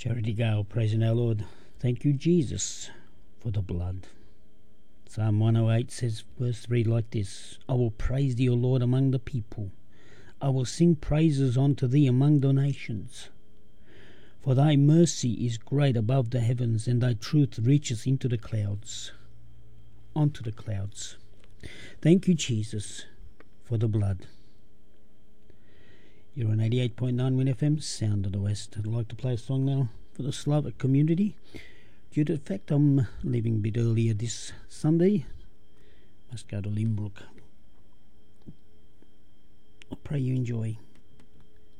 Charity Gale, praising our Lord. Thank you, Jesus, for the blood. Psalm 108 says, verse 3 like this: I will praise thee, O Lord, among the people. I will sing praises unto thee among the nations. For thy mercy is great above the heavens, and thy truth reaches into the clouds. Onto the clouds. Thank you, Jesus, for the blood. You're on 88.9 Win FM, Sound of the West. I'd like to play a song now for the Slavic community. Due to the fact I'm leaving a bit earlier this Sunday, must go to Limbrook. I pray you enjoy.